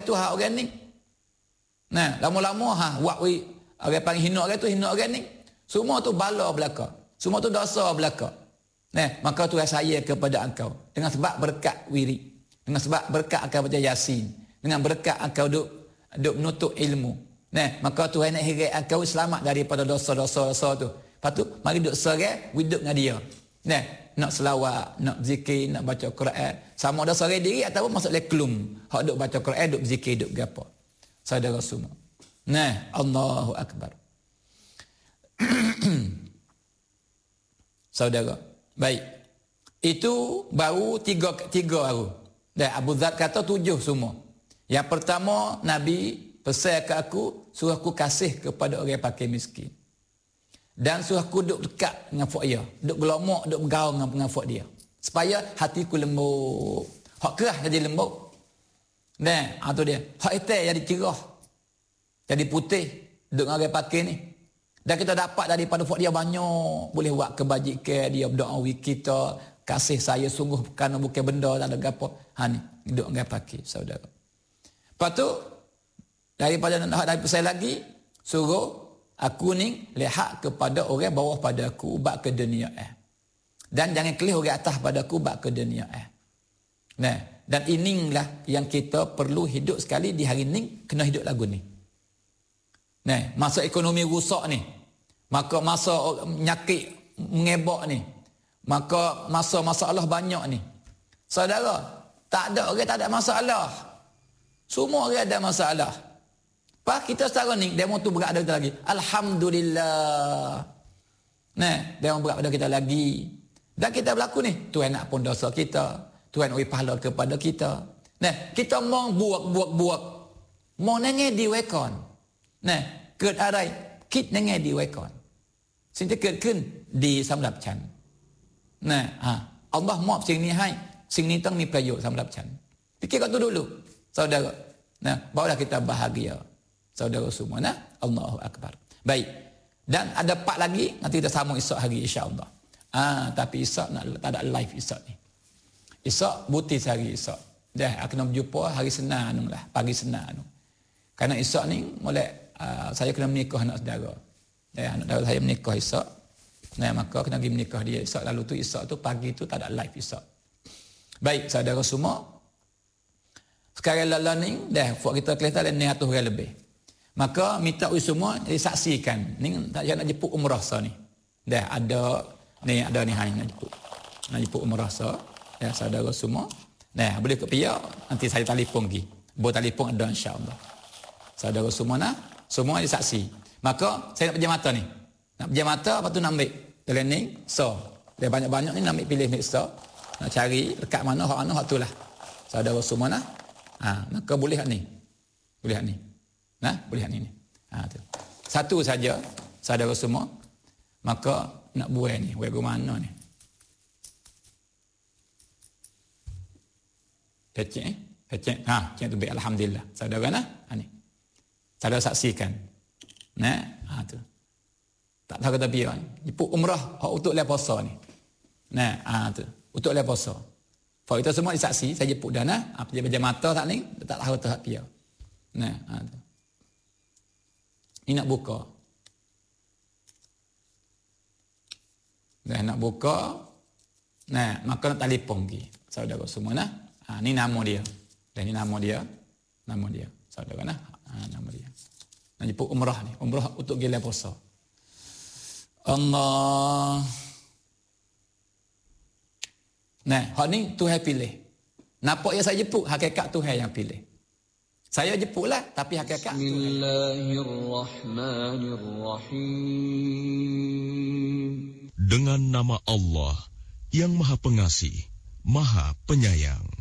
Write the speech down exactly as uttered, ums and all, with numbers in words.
tu hak orang ni. Nah, lama-lama ha buat we orang panggil hina orang tu hina orang ni. Semua tu bala belaka. Semua tu dosa belaka. Nah, maka Tuhan saya kepada engkau dengan sebab berkat wirid, dengan sebab berkat engkau baca Yasin, dengan berkat engkau duk duk menuntut ilmu. Nah, maka Tuhan nak hirat engkau selamat daripada dosa-dosa-dosa tu. Lepas tu mari duk serai hidup dengan dia. Nah, nak selawat, nak zikir, nak baca Quran, sama ada serai diri ataupun masuk le klum. Hak duk baca Quran, duk zikir, duk gapo. Saudara semua. Nah, Allahu akbar. Saudara. Baik. Itu baru tiga tiga baru. Dan Abu Dzar kata tujuh semua. Yang pertama, Nabi pesan ke aku, suruh aku kasih kepada orang pakai miskin. Dan suruh aku duduk dekat dengan fak dia. Duduk gelomak, duduk bergaul dengan pengafak dia. Supaya hatiku lembut. Hak keras jadi lembut. Nah, itu dia. Hak hitam jadi cerah. Jadi putih. Duduk dengan orang pakai ni. Dan kita dapat daripada fak dia banyak. Boleh buat kebajikan dia, berdoa kita. Kasih saya sungguh kerana bukan benda, tak ada apa. Ha ni, duduk dengan pakai, saudara. Lepas tu, daripada dari saya lagi, suruh aku ni lihat kepada orang bawah pada aku bak ke dunia eh. Dan jangan kelih orang atas pada aku bak ke dunia eh. Nah, dan inilah yang kita perlu hidup sekali di hari ni, kena hidup lagu ni. Nah, masa ekonomi rusak ni, maka masa nyakit mengebak ni, maka masa masalah banyak ni. Saudara, tak ada orang tak ada masalah. Semua orang ada masalah. Pak kita sekarang ni demo tu berat pada kita lagi. Alhamdulillah. Nah, demo berat pada kita lagi. Dan kita berlaku ni, Tuhan nak pun dosa kita. Tuhan beri pahala kepada kita. Nah, kita mau buat-buat-buat. Mau nengeh di wekon. Nah, เกิดอะไรคิดในแง่ดีไว้ก่อนสิ่งที่เกิดขึ้นดีสำหรับฉันนะอ่ะอัลลอฮ์มอบสิ่งนี้ให้สิ่งนี้ต้องมีประโยชน์สำหรับฉัน fikirkan itu dulu saudara nah barulah kita bahagia saudara semua nah Allahu akbar baik dan ada part lagi nanti kita sambung esok hari insya-Allah ah tapi esok nak tak ada live esok ni esok buti hari esok dah aku nak berjumpa hari Senin lah pagi Senin kerana esok ni mulai uh, saya kena menikah anak saudara ya anak saudara saya menikah esok nah maka kena pergi menikah dia esok lalu tu esok tu pagi tu tak ada live esok baik saudara semua sekarang lalu ni dah buat kita kelihatan ni seratus orang lebih maka minta uji semua jadi saksikan ni tak nak jemput umrah sah ni dah ada ni ada ni hai nak jemput nak jemput umrah sah ya saudara semua nah boleh ke pihak nanti saya telefon lagi boleh telefon ada insya-Allah saudara semua nah semua jadi saksi maka saya nak pejam mata ni nak pejam mata lepas tu nak ambil training so dia banyak-banyak ni nak ambil pilih ambil so nak cari dekat mana hak mana hak tu lah saudara semua nah ha, maka boleh hak ni boleh hak ni nah boleh hak ni ni ha, tu. Satu saja saudara semua maka nak buai ni buai ke mana ni kecek eh kecek ha cek tu baik alhamdulillah saudara nah ha ni saudara saksikan nah ha tu tak tahu kata biar jemput umrah hak untuk le puasa ni nah ha tu untuk le puasa for kita semua disaksi saya jemput dana apa je baca mata tak ni tak tahu tak biar nah ha tu ni nak buka dah nak buka nah maka nak telefon pergi saudara semua nah ha ni nama dia dan ni nama dia nama dia saudara nah ha nama dia nak jemput umrah ni umrah untuk gila puasa Allah nah hak ni Tuhan pilih nampak yang saya jemput hakikat Tuhan yang pilih saya jemputlah tapi hakikat Bismillahirrahmanirrahim dengan nama Allah yang Maha Pengasih Maha Penyayang.